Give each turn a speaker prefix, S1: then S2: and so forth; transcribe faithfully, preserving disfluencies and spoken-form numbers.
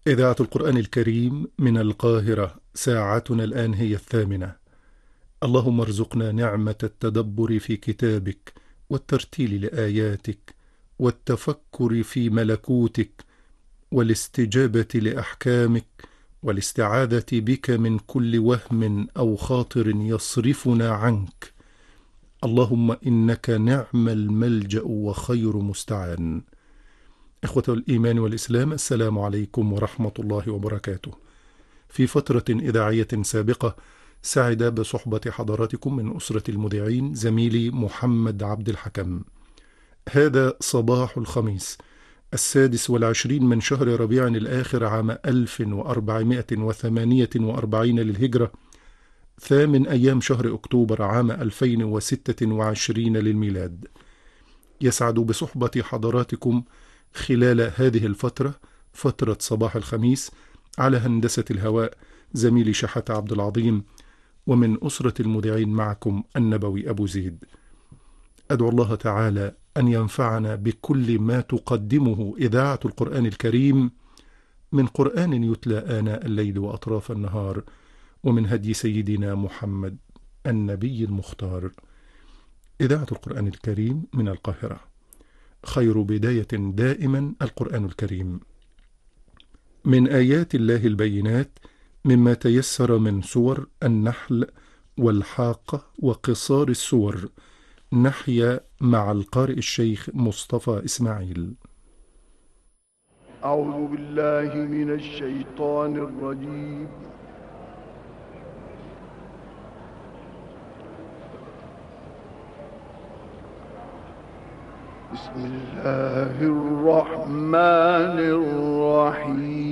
S1: إذاعة القرآن الكريم من القاهرة، ساعتنا الآن هي الثامنة. اللهم ارزقنا نعمة التدبر في كتابك، والترتيل لآياتك، والتفكر في ملكوتك، والاستجابة لأحكامك، والاستعاذة بك من كل وهم أو خاطر يصرفنا عنك. اللهم إنك نعم الملجأ وخير مستعان. إخوة الإيمان والإسلام، السلام عليكم ورحمة الله وبركاته. في فترة إذاعية سابقة سعد بصحبة حضراتكم من أسرة المذيعين زميلي محمد عبد الحكم. هذا صباح الخميس السادس والعشرين من شهر ربيع الآخر عام ألف وأربعمائة وثمانية وأربعين للهجرة، ثامن أيام شهر أكتوبر عام ألفين وستة وعشرين للميلاد. يسعد بصحبة حضراتكم خلال هذه الفترة، فترة صباح الخميس، على هندسة الهواء زميلي شحت عبد العظيم، ومن أسرة المذيعين معكم النبوي أبو زيد. أدعو الله تعالى أن ينفعنا بكل ما تقدمه إذاعة القرآن الكريم من قرآن يتلى آناء الليل وأطراف النهار، ومن هدي سيدنا محمد النبي المختار. إذاعة القرآن الكريم من القاهرة، خير بداية دائما القرآن الكريم. من آيات الله البينات مما تيسر من سور النحل والحاقة وقصار السور. نحيا مع القارئ الشيخ مصطفى إسماعيل.
S2: أعوذ بالله من الشيطان الرجيم. بسم الله الرحمن الرحيم.